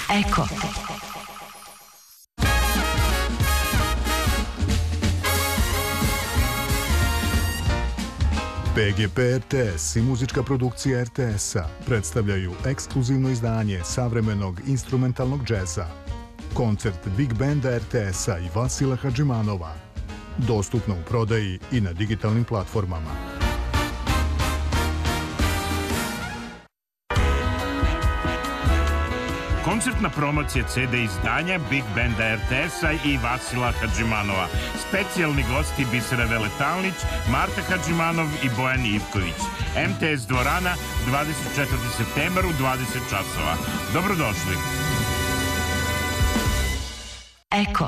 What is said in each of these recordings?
Eko. PGP RTS i muzička produkcija RTS-a predstavljaju ekskluzivno izdanje savremenog instrumentalnog džeza. Koncert Big Banda RTS-a i Vasila Hadžimanova. Dostupno u prodaji i na digitalnim platformama. Koncertna promocija CD izdanja Big Banda RTS-a i Vasila Hadžimanova. Specijalni gosti Bisera Veletalnić, Marta Hadžimanov i Bojan Ivković. MTS dvorana, 24. septembar u 20 časova. Dobrodošli. Eko.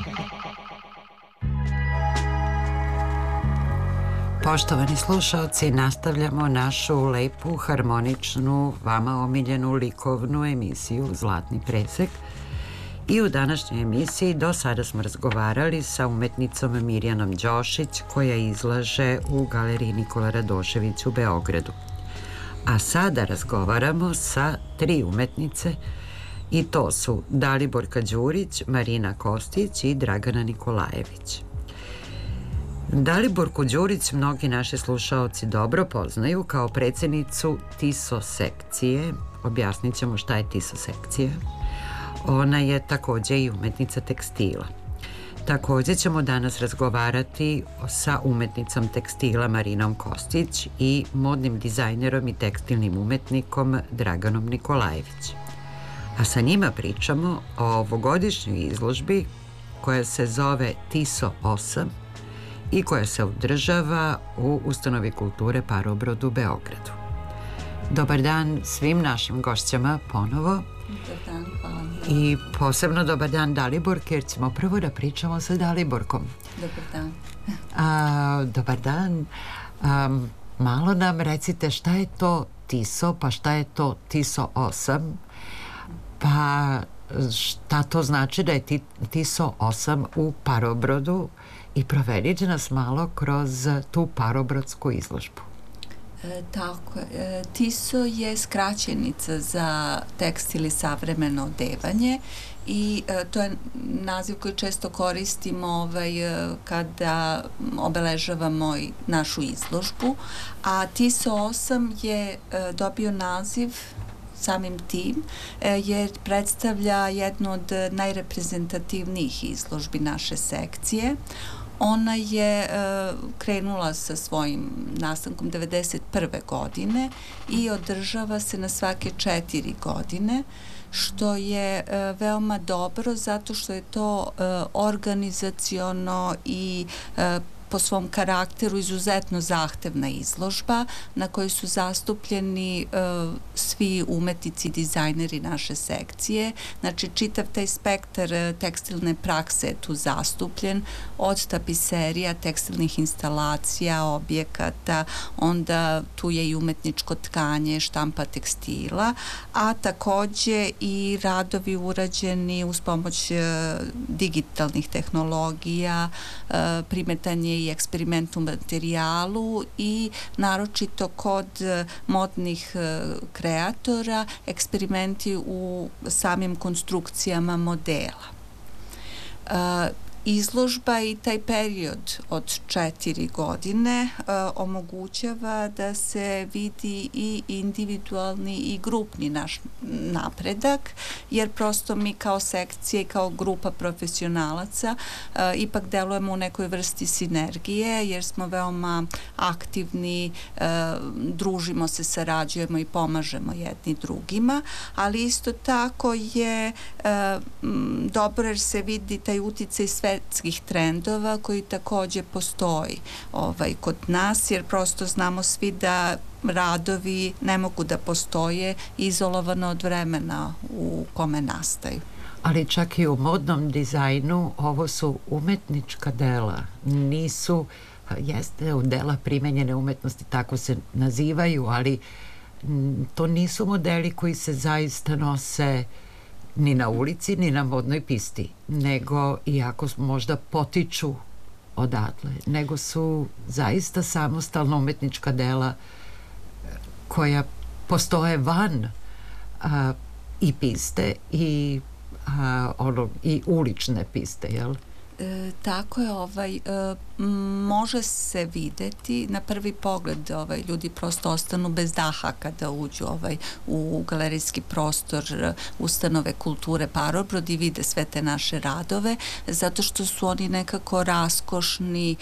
Poštovani slušalci, nastavljamo našu lepu, harmoničnu, vama omiljenu likovnu emisiju Zlatni presek. I u današnjoj emisiji do sada smo razgovarali sa umetnicom Mirjanom Đošić, koja izlaže u Galeriji Nikola Radošević u Beogradu. A sada razgovaramo sa 3 umetnice, i to su Daliborka Đurić, Marina Kostić i Dragana Nikolajević. Daliborku Đurić mnogi naši slušaoci dobro poznaju kao predsjednicu TISO sekcije. Objasnit ćemo šta je TISO sekcija. Ona je također i umetnica tekstila. Također ćemo danas razgovarati sa umetnicom tekstila Marinom Kostić i modnim dizajnerom i tekstilnim umetnikom Draganom Nikolajević. A sa njima pričamo o ovogodišnjoj izložbi koja se zove TISO 8 i koja se održava u Ustanovi kulture Parobrod u Beogradu. Dobar dan svim našim gošćama ponovo. Dobar dan, hvala mi. I posebno dobar dan Daliborke, jer ćemo prvo da pričamo sa Daliborkom. Dobar dan. Dobar dan. Malo nam recite šta je to TISO, pa šta je to TISO 8, pa šta to znači da je TISO 8 u Parobrodu, i provedite nas malo kroz tu parobrodsku izložbu. Tako je. TISO je skraćenica za tekstil i savremeno odevanje i to je naziv koji često koristimo kada obeležavamo našu izložbu, a TISO 8 je dobio naziv samim tim, jer predstavlja jednu od najreprezentativnijih izložbi naše sekcije. Ona je krenula sa svojim nastankom 1991. godine i održava se na svake 4 godine, što je veoma dobro zato što je to organizaciono i po svom karakteru izuzetno zahtevna izložba na kojoj su zastupljeni svi umetnici i dizajneri naše sekcije. Znači, čitav taj spektar tekstilne prakse je tu zastupljen, od tapiserija, tekstilnih instalacija, objekata, onda tu je i umetničko tkanje, štampa tekstila, a takođe i radovi urađeni uz pomoć digitalnih tehnologija, primetanje i eksperiment u materijalu i naročito kod modnih kreatora eksperimenti u samim konstrukcijama modela. Izložba i taj period od 4 godine omogućava da se vidi i individualni i grupni naš napredak, jer prosto mi kao sekcija i kao grupa profesionalaca ipak delujemo u nekoj vrsti sinergije, jer smo veoma aktivni, družimo se, sarađujemo i pomažemo jedni drugima, ali isto tako je dobro jer se vidi taj uticaj svetskih trendova koji takođe postoji kod nas, jer prosto znamo svi da radovi ne mogu da postoje izolovano od vremena u kome nastaju. Ali čak i u modnom dizajnu ovo su umetnička dela, nisu, jeste dela primenjene umetnosti, tako se nazivaju, ali to nisu modeli koji se zaista nose ni na ulici, ni na modnoj pisti, nego, iako možda potiču odatle, nego su zaista samostalna umetnička dela koja postoje van i piste i i ulične piste, jel? Tako je, može se videti na prvi pogled, ljudi prosto ostanu bez daha kada uđu u galerijski prostor ustanove kulture Parobrod i vide sve te naše radove, zato što su oni nekako raskošni,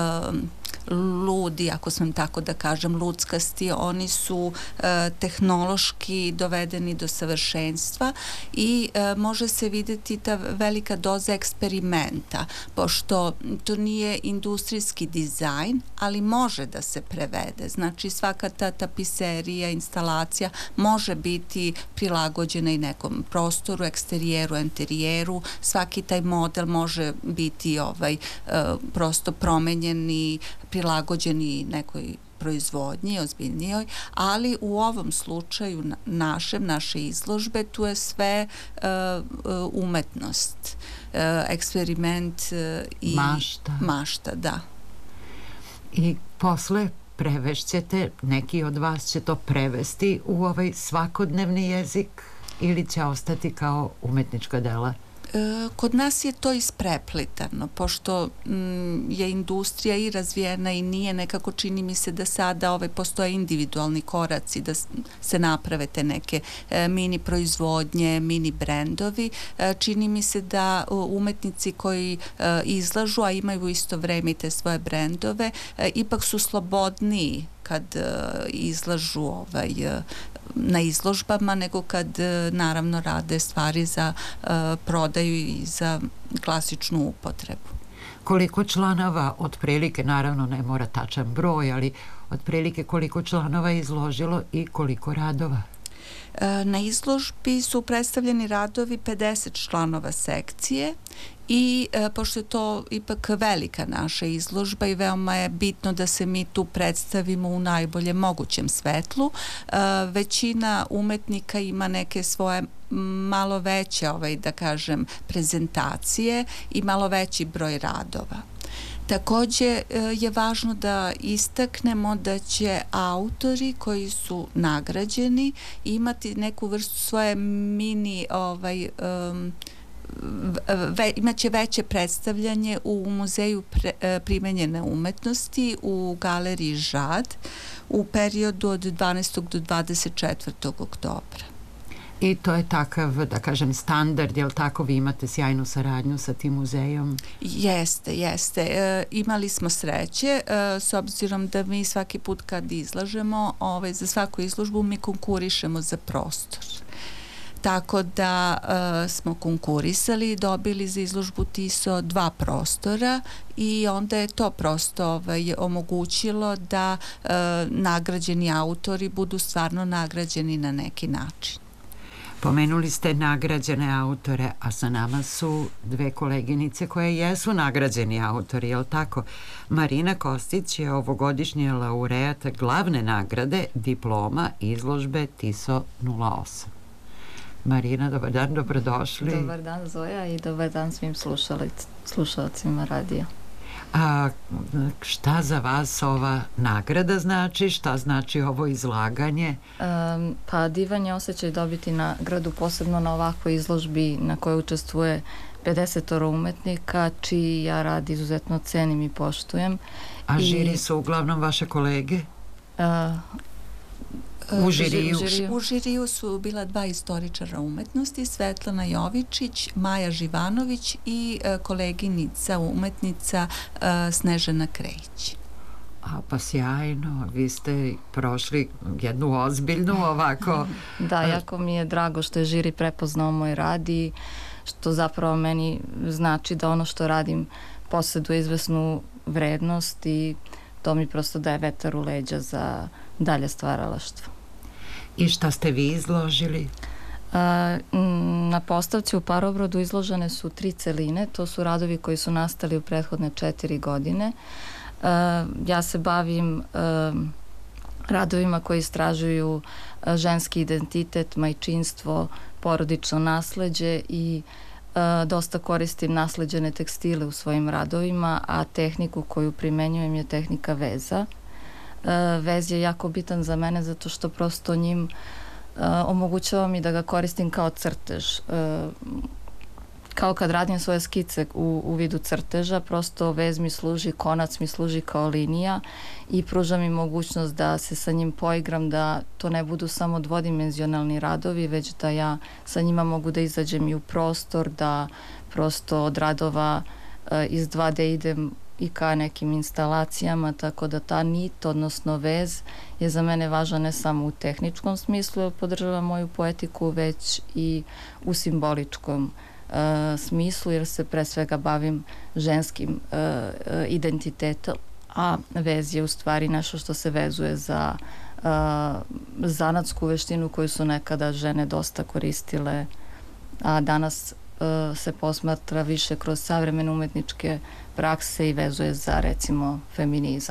ludi, ako sam tako da kažem, luckasti, oni su tehnološki dovedeni do savršenstva i može se videti ta velika doza eksperimenta, pošto to nije industrijski dizajn, ali može da se prevede. Znači svaka ta tapiserija, instalacija može biti prilagođena i nekom prostoru, eksterijeru, interijeru, svaki taj model može biti prosto promenjen i prilagođeni nekoj proizvodnji, ozbiljnijoj, ali u ovom slučaju naše izložbe, tu je sve umetnost, eksperiment i mašta, da. I posle prevešćete, neki od vas će to prevesti u ovaj svakodnevni jezik ili će ostati kao umetnička dela? Kod nas je to ispreplitano, pošto je industrija i razvijena i nije nekako, čini mi se da sada postoje individualni koraci da se naprave te neke mini proizvodnje, mini brendovi. Čini mi se da umetnici koji izlažu, a imaju u isto vreme i te svoje brendove, ipak su slobodniji kad izlažu na izložbama, nego kad naravno rade stvari za prodaju i za klasičnu upotrebu. Koliko članova, otprilike, naravno ne mora tačan broj, ali otprilike koliko članova je izložilo i koliko radova? Na izložbi su predstavljeni radovi 50 članova sekcije i pošto je to ipak velika naša izložba i veoma je bitno da se mi tu predstavimo u najboljem mogućem svetlu, većina umetnika ima neke svoje malo veće, da kažem, prezentacije i malo veći broj radova. Takođe je važno da istaknemo da će autori koji su nagrađeni imati neku vrstu svoje mini imaće veće predstavljanje u Muzeju primenjene umetnosti u galeriji Žad u periodu od 12. do 24. oktobra. I to je takav, da kažem, standard, jel tako? Vi imate sjajnu saradnju sa tim muzejom? Jeste. Imali smo sreće, s obzirom da mi svaki put kad izlažemo, za svaku izložbu mi konkurišemo za prostor. Tako da smo konkurisali i dobili za izložbu TISO 2 prostora i onda je to prosto omogućilo da nagrađeni autori budu stvarno nagrađeni na neki način. Pomenuli ste nagrađene autore, a sa nama su dve koleginice koje jesu nagrađeni autori, je li tako? Marina Kostić je ovogodišnji laureat glavne nagrade diploma izložbe TISO 08. Marina, dobar dan, dobrodošli. Dobar dan, Zoja, i dobar dan svim slušalcima radija. A šta za vas ova nagrada znači? Šta znači ovo izlaganje? Pa divan je osjećaj dobiti nagradu, posebno na ovakvoj izložbi na kojoj učestvuje 50 umetnika, čiji ja rad izuzetno cenim i poštujem. A žiri su uglavnom vaše kolege? U žiriju su bila 2 istoričara umetnosti, Svetlana Jovičić, Maja Živanović i koleginica umetnica Snežana Krejić. Pa sjajno, vi ste prošli jednu ozbiljnu ovako... Da, jako mi je drago što je žiri prepoznao moj rad i što zapravo meni znači da ono što radim posjeduje izvesnu vrednost i to mi prosto daje vetar u leđa za dalje stvaralaštvo. I šta ste vi izložili? Na postavci u Parobrodu izložene su 3 celine, to su radovi koji su nastali u prethodne 4 godine. Ja se bavim radovima koji istražuju ženski identitet, majčinstvo, porodično nasleđe i dosta koristim nasleđene tekstile u svojim radovima, a tehniku koju primenjujem je tehnika veza. Vez je jako bitan za mene zato što prosto njim omogućava mi da ga koristim kao crtež. kao kad radim svoje skice u vidu crteža, prosto vez mi služi, konac mi služi kao linija i pruža mi mogućnost da se sa njim poigram, da to ne budu samo dvodimenzionalni radovi, već da ja sa njima mogu da izađem i u prostor, da prosto od radova iz 2D idem i ka nekim instalacijama, tako da ta nit, odnosno vez, je za mene važna ne samo u tehničkom smislu, jer podržava moju poetiku, već i u simboličkom smislu, jer se pre svega bavim ženskim identitetom, a vez je u stvari nešto što se vezuje za zanatsku veštinu koju su nekada žene dosta koristile, a danas se posmatra više kroz savremene umetničke prakse i vezuje za, recimo, feminizam.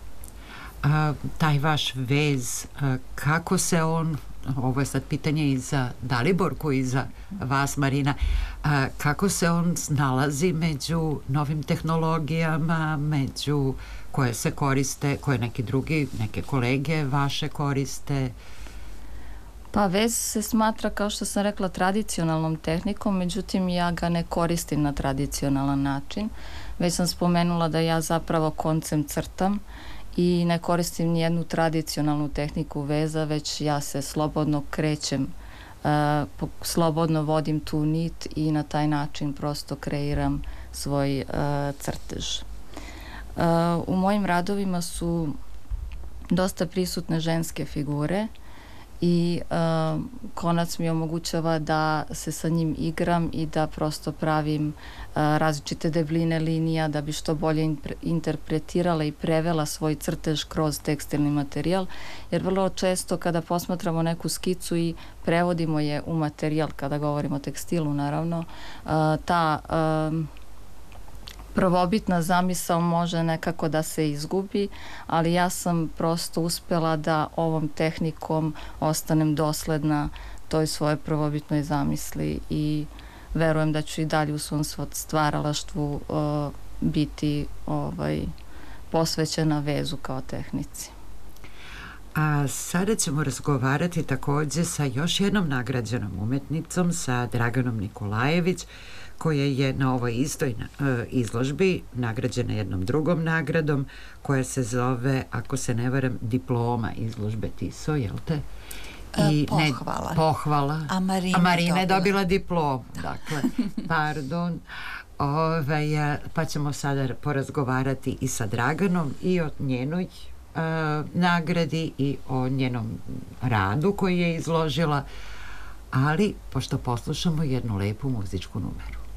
Taj vaš vez, kako se on, ovo je sad pitanje i za Daliborku i za vas, Marina, kako se on nalazi među novim tehnologijama, među koje se koriste, koje neki drugi, neke kolege vaše koriste? Pa vez se smatra, kao što sam rekla, tradicionalnom tehnikom, međutim ja ga ne koristim na tradicionalan način. Već sam spomenula da ja zapravo koncem crtam i ne koristim nijednu tradicionalnu tehniku veza, već ja se slobodno krećem, slobodno vodim tu nit i na taj način prosto kreiram svoj crtež. U mojim radovima su dosta prisutne ženske figure i konac mi omogućava da se sa njim igram i da prosto pravim različite debljine linija da bi što bolje interpretirala i prevela svoj crtež kroz tekstilni materijal, jer vrlo često kada posmatramo neku skicu i prevodimo je u materijal, kada govorimo o tekstilu naravno, ta prvobitna zamisao može nekako da se izgubi, ali ja sam prosto uspela da ovom tehnikom ostanem dosledna toj svojoj prvobitnoj zamisli i verujem da ću i dalje u svom stvaralaštvu biti posvećena vezu kao tehnici. A sada ćemo razgovarati takođe sa još jednom nagrađenom umetnicom, sa Draganom Nikolajević, koja je na ovoj istoj izložbi nagrađena jednom drugom nagradom koja se zove, ako se ne varam, diploma izložbe TISO, jel te? Pohvala. Pohvala. A Marina je dobila diplomu, dakle, pardon. Pa ćemo sada porazgovarati i sa Draganom i o njenoj nagradi i o njenom radu koji je izložila, ali pošto poslušamo jednu lepu muzičku numeru.